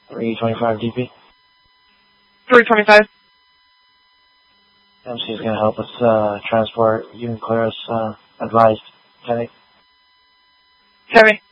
325 DP. 325. MC is going to help us transport. You can clear us advised. Kenny. Heavy.